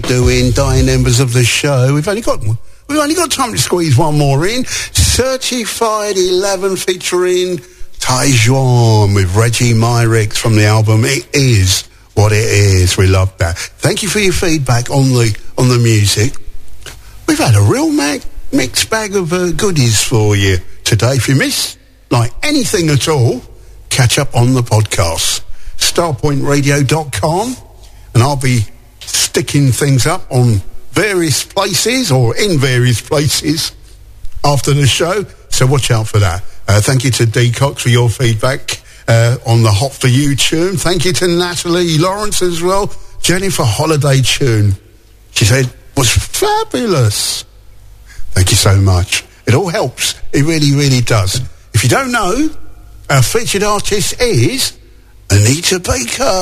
doing, dying members of the show? We've only got time to squeeze one more in. Certified 11 featuring Taejuan with Reggie Myrick from the album It Is What It Is. We love that. Thank you for your feedback on the music. We've had a real mixed bag of goodies for you today. If you missed anything at all, catch up on the podcast. StarPointRadio.com, and I'll be sticking things up on various places or in various places after the show, so watch out for that. Thank you to D Cox for your feedback on the Hot For You tune. Thank you to Natalie Lawrence as well. Jennifer Holiday tune, she said, was fabulous. Thank you so much. It all helps. It really, really does. If you don't know, our featured artist is Anita Baker.